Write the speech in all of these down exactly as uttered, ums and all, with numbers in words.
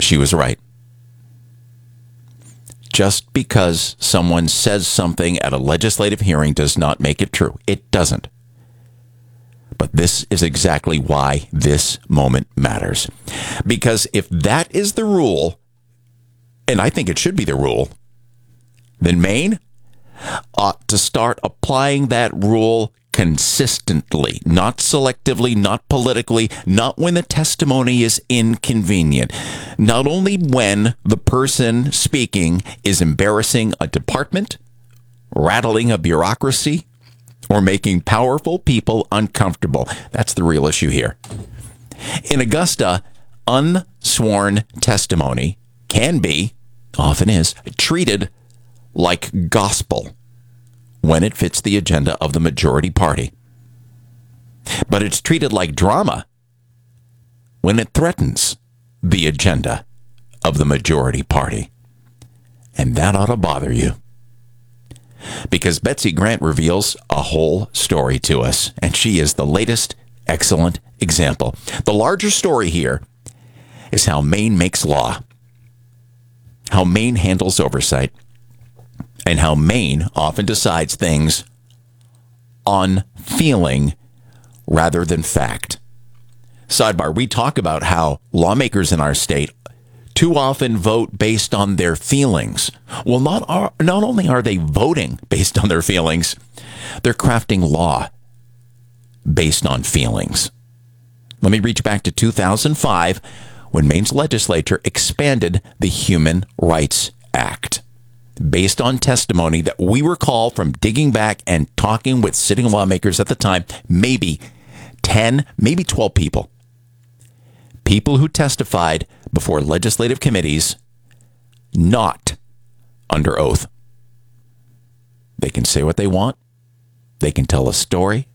She was right. Just because someone says something at a legislative hearing does not make it true. It doesn't. But this is exactly why this moment matters. Because if that is the rule, and I think it should be the rule, then Maine ought to start applying that rule consistently, not selectively, not politically, not when the testimony is inconvenient, not only when the person speaking is embarrassing a department, rattling a bureaucracy, or making powerful people uncomfortable. That's the real issue here. In Augusta, unsworn testimony can be, often is, treated like gospel when it fits the agenda of the majority party. But it's treated like drama when it threatens the agenda of the majority party. And that ought to bother you. Because Betsy Grant reveals a whole story to us, and she is the latest excellent example. The larger story here is how Maine makes law, how Maine handles oversight, and how Maine often decides things on feeling rather than fact. Sidebar, we talk about how lawmakers in our state too often vote based on their feelings. Well, not, are, not only are they voting based on their feelings, they're crafting law based on feelings. Let me reach back to two thousand five when Maine's legislature expanded the Human Rights Act based on testimony that we recall from digging back and talking with sitting lawmakers at the time, maybe ten, maybe twelve people. People who testified before legislative committees, not under oath. They can say what they want. They can tell a story.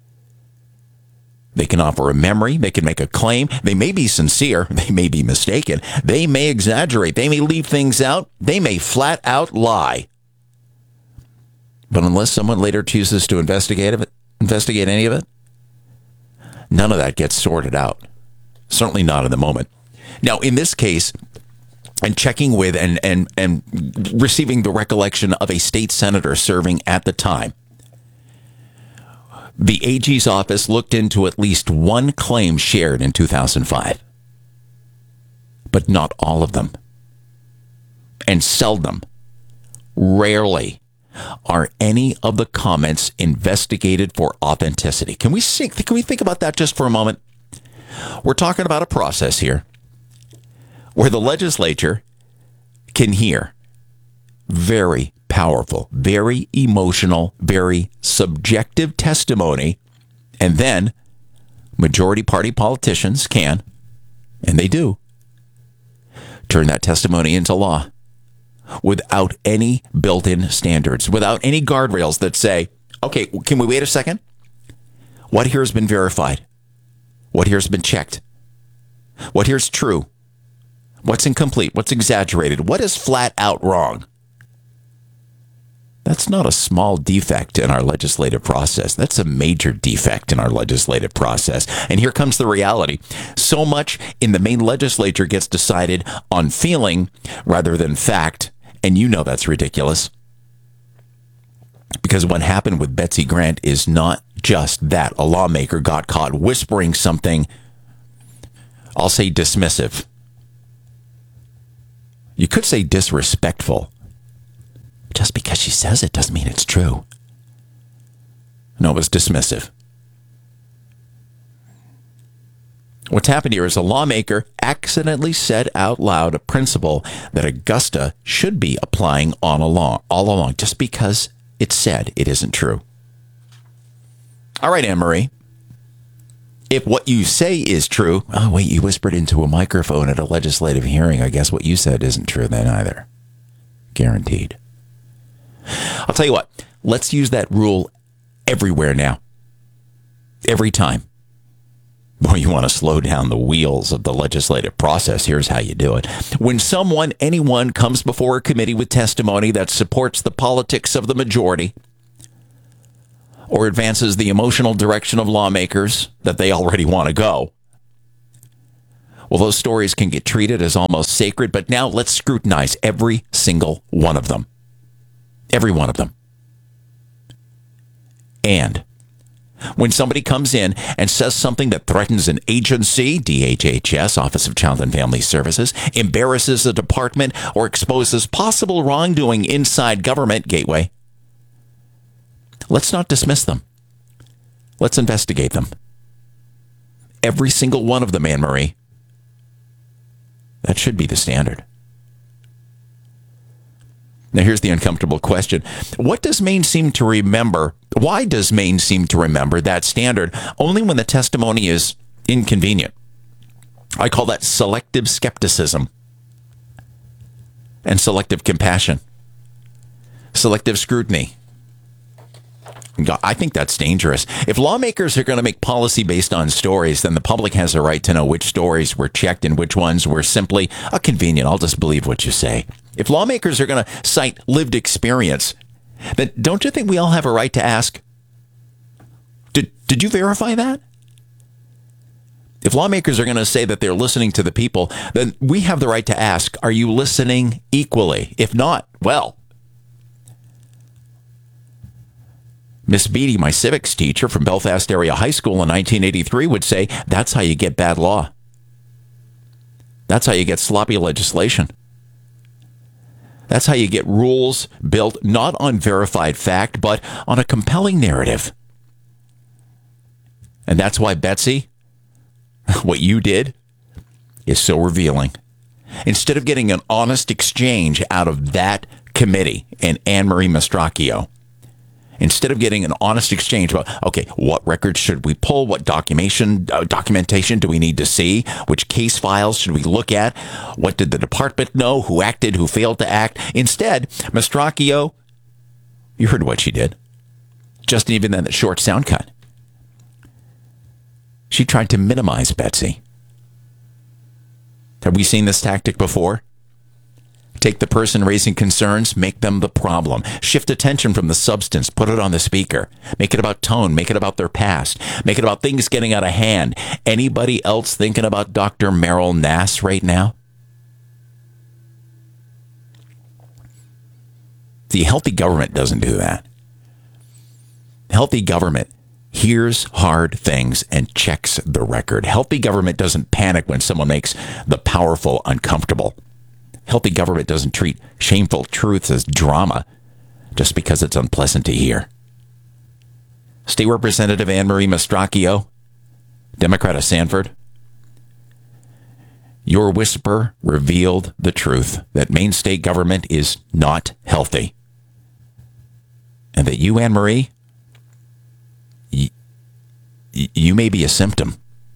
They can offer a memory. They can make a claim. They may be sincere. They may be mistaken. They may exaggerate. They may leave things out. They may flat out lie. But unless someone later chooses to investigate it, investigate any of it, none of that gets sorted out. Certainly not in the moment. Now, in this case, and checking with and, and, and receiving the recollection of a state senator serving at the time, the A G's office looked into at least one claim shared in two thousand five, but not all of them. And seldom, rarely, are any of the comments investigated for authenticity. Can we think, can we think about that just for a moment? We're talking about a process here where the legislature can hear very powerful, very emotional, very subjective testimony, and then majority party politicians can, and they do, turn that testimony into law without any built-in standards, without any guardrails that say, okay, can we wait a second? What here has been verified? What here has been checked? What here's true? What's incomplete? What's exaggerated? What is flat out wrong? That's not a small defect in our legislative process. That's a major defect in our legislative process. And here comes the reality. So much in the Maine legislature gets decided on feeling rather than fact. And you know that's ridiculous. Because what happened with Betsy Grant is not just that a lawmaker got caught whispering something, I'll say dismissive. You could say disrespectful. Just because she says it doesn't mean it's true. No, it was dismissive. What's happened here is a lawmaker accidentally said out loud a principle that Augusta should be applying on along, all along, just because it said it isn't true. All right, Anne-Marie. If what you say is true, oh, wait, you whispered into a microphone at a legislative hearing. I guess what you said isn't true then either. Guaranteed. I'll tell you what, let's use that rule everywhere now. Every time. Boy, you want to slow down the wheels of the legislative process. Here's how you do it. When someone, anyone, comes before a committee with testimony that supports the politics of the majority or advances the emotional direction of lawmakers that they already want to go, Well, those stories can get treated as almost sacred, but now let's scrutinize every single one of them. Every one of them. And when somebody comes in and says something that threatens an agency, D H H S, Office of Child and Family Services, embarrasses a department, or exposes possible wrongdoing inside government, Gateway, let's not dismiss them. Let's investigate them. Every single one of them, Anne-Marie. That should be the standard. Now, here's the uncomfortable question. What does Maine seem to remember? Why does Maine seem to remember that standard only when the testimony is inconvenient? I call that selective skepticism and selective compassion. Selective scrutiny. I think that's dangerous. If lawmakers are going to make policy based on stories, then the public has a right to know which stories were checked and which ones were simply a convenient. I'll just believe what you say. If lawmakers are going to cite lived experience, then don't you think we all have a right to ask, did, did you verify that? If lawmakers are going to say that they're listening to the people, then we have the right to ask, are you listening equally? If not, well, Miss Beatty, my civics teacher from Belfast Area High School in nineteen eighty-three, would say, that's how you get bad law. That's how you get sloppy legislation. That's how you get rules built not on verified fact, but on a compelling narrative. And that's why, Betsy, what you did is so revealing. Instead of getting an honest exchange out of that committee and Anne-Marie Mastracchio, instead of getting an honest exchange about, okay, what records should we pull? What documentation, uh, documentation do we need to see? Which case files should we look at? What did the department know? Who acted? Who failed to act? Instead, Mastracchio, you heard what she did. Just even in that short sound cut. She tried to minimize Betsy. Have we seen this tactic before? Take the person raising concerns, make them the problem. Shift attention from the substance, put it on the speaker. Make it about tone, make it about their past. Make it about things getting out of hand. Anybody else thinking about Doctor Meryl Nass right now? The healthy government doesn't do that. Healthy government hears hard things and checks the record. Healthy government doesn't panic when someone makes the powerful uncomfortable. Healthy government doesn't treat shameful truths as drama just because it's unpleasant to hear. State Representative Anne-Marie Mastracchio, Democrat of Sanford, your whisper revealed the truth that Maine state government is not healthy. And that you, Anne-Marie, y- you may be a symptom.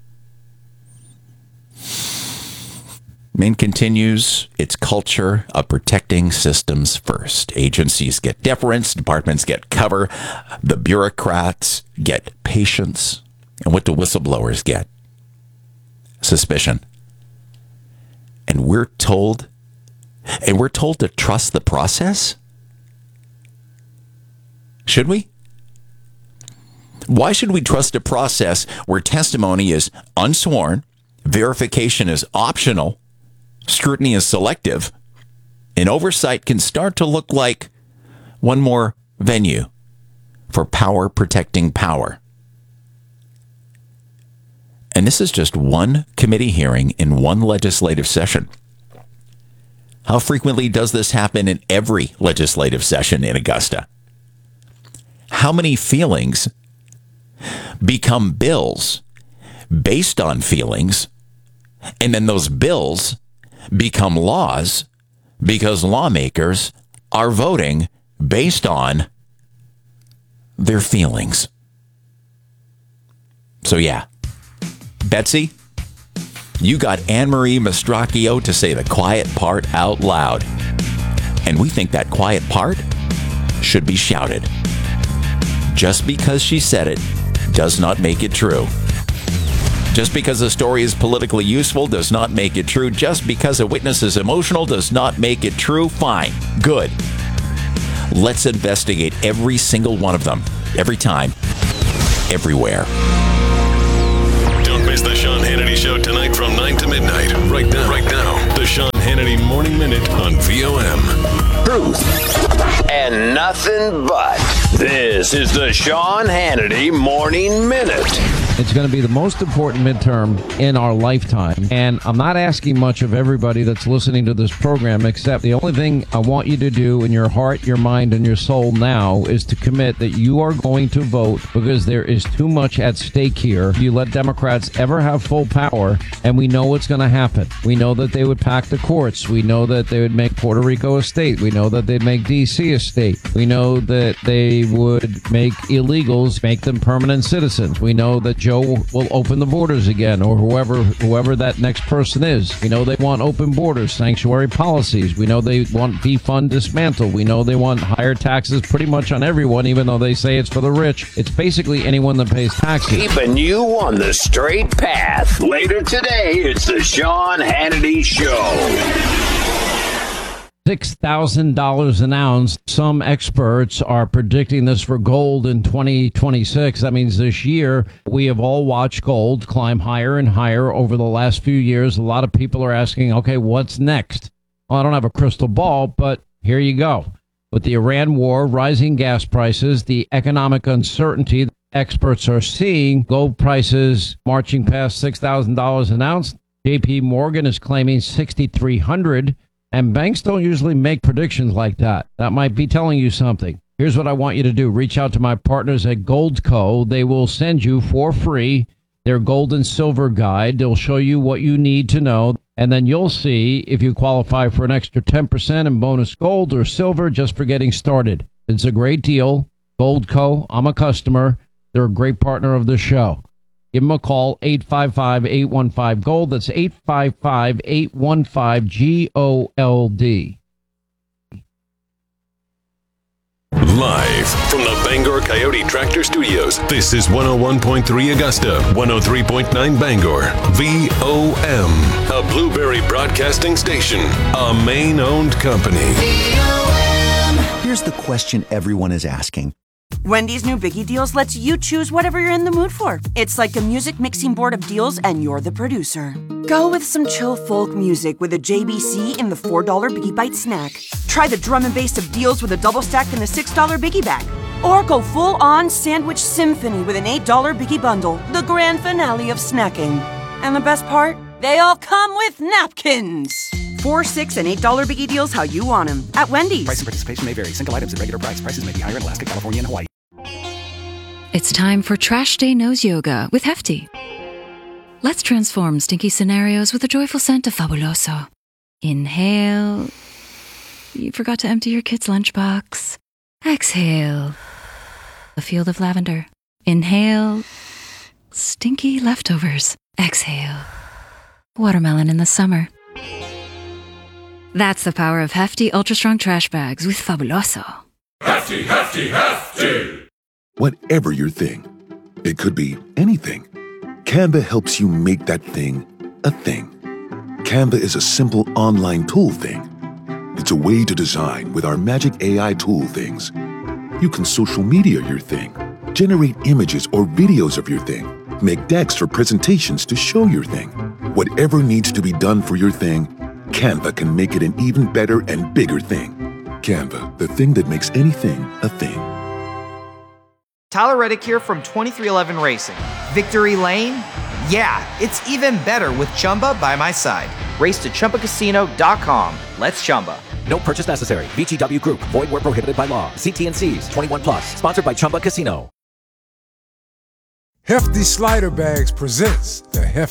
Maine continues its culture of protecting systems first. Agencies get deference, departments get cover, the bureaucrats get patience. And what do whistleblowers get? Suspicion. And we're told, and we're told to trust the process? Should we? Why should we trust a process where testimony is unsworn, verification is optional, scrutiny is selective, and oversight can start to look like one more venue for power protecting power? And this is just one committee hearing in one legislative session. How frequently does this happen in every legislative session in Augusta? How many feelings become bills based on feelings, and then those bills become laws because lawmakers are voting based on their feelings? So yeah, Betsy, you got Anne-Marie Mastracchio to say the quiet part out loud. And we think that quiet part should be shouted. Just because she said it does not make it true. Just because a story is politically useful does not make it true. Just because a witness is emotional does not make it true. Fine. Good. Let's investigate every single one of them. Every time. Everywhere. Don't miss the Sean Hannity show tonight from nine to midnight. Right now, right now, the Sean Hannity Morning Minute on V O M. Truth and nothing but. This is the Sean Hannity Morning Minute. It's going to be the most important midterm in our lifetime. And I'm not asking much of everybody that's listening to this program, except the only thing I want you to do in your heart, your mind, and your soul now is to commit that you are going to vote, because there is too much at stake here. You let Democrats ever have full power, and we know what's going to happen. We know that they would pack the courts. We know that they would make Puerto Rico a state. We know that they'd make D C a state. We know that they would make illegals, make them permanent citizens. We know that Joe will open the borders again, or whoever whoever that next person is. We know they want open borders, sanctuary policies. We know they want defund dismantle. We know they want higher taxes pretty much on everyone, even though they say it's for the rich. It's basically anyone that pays taxes. Keeping you on the straight path. Later today, it's the Sean Hannity Show. six thousand dollars an ounce. Some experts are predicting this for gold in twenty twenty-six. That means this year we have all watched gold climb higher and higher over the last few years. A lot of people are asking, okay, what's next? Well, I don't have a crystal ball, but here you go. With the Iran war, rising gas prices, the economic uncertainty, experts are seeing gold prices marching past six thousand dollars an ounce. J P Morgan is claiming six thousand three hundred dollars. And banks don't usually make predictions like that. That might be telling you something. Here's what I want you to do. Reach out to my partners at Goldco. They will send you for free their gold and silver guide. They'll show you what you need to know. And then you'll see if you qualify for an extra ten percent in bonus gold or silver just for getting started. It's a great deal. Goldco, I'm a customer. They're a great partner of the show. Give them a call, eight five five, eight one five, GOLD. That's eight five five, eight one five, G O L D. Live from the Bangor Coyote Tractor Studios, this is one oh one point three Augusta, one oh three point nine Bangor, V O M, a Blueberry Broadcasting Station, a Maine-owned company. V O M. Here's the question everyone is asking. Wendy's new Biggie Deals lets you choose whatever you're in the mood for. It's like a music mixing board of deals, and you're the producer. Go with some chill folk music with a J B C in the four dollar Biggie Bite snack. Try the drum and bass of deals with a double stack in the six dollar Biggie Bag. Or go full-on sandwich symphony with an eight dollar Biggie Bundle, the grand finale of snacking. And the best part? They all come with napkins. Four, six, and eight dollar Biggie Deals how you want them at Wendy's. Price and participation may vary. Single items at regular price. Prices may be higher in Alaska, California, and Hawaii. It's time for Trash Day Nose Yoga with Hefty. Let's transform stinky scenarios with a joyful scent of Fabuloso. Inhale. You forgot to empty your kid's lunchbox. Exhale. A field of lavender. Inhale. Stinky leftovers. Exhale. Watermelon in the summer. That's the power of Hefty Ultra Strong Trash Bags with Fabuloso. Hefty, Hefty, Hefty! Whatever your thing, it could be anything. Canva helps you make that thing a thing. Canva is a simple online tool thing. It's a way to design with our magic A I tool things. You can social media your thing, generate images or videos of your thing, make decks for presentations to show your thing. Whatever needs to be done for your thing, Canva can make it an even better and bigger thing. Canva, the thing that makes anything a thing. Tyler Reddick here from twenty-three eleven Racing. Victory Lane? Yeah, it's even better with Chumba by my side. Race to Chumba Casino dot com. Let's Chumba. No purchase necessary. V G W Group. Void where prohibited by law. See T and C's. twenty-one plus. Sponsored by Chumba Casino. Hefty Slider Bags presents the Hefty